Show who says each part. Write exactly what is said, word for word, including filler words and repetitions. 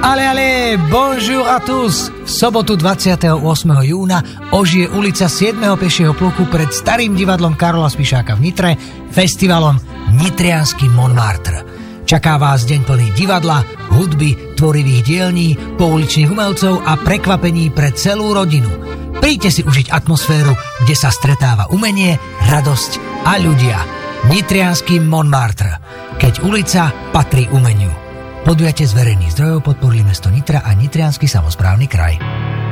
Speaker 1: Ale, ale, bonjour à tous! V sobotu dvadsiateho ôsmeho júna ožije ulica siedmeho pešieho pluku pred starým divadlom Karola Spišáka v Nitre festivalom Nitriansky Montmartre. Čaká vás deň plný divadla, hudby, tvorivých dielní, pouličných umelcov a prekvapení pre celú rodinu. Príďte si užiť atmosféru, kde sa stretáva umenie, radosť a ľudia. Nitriansky Montmartre, keď ulica patrí umeniu. Podujatie z verejných zdrojov podporili mesto Nitra a Nitriansky samosprávny kraj.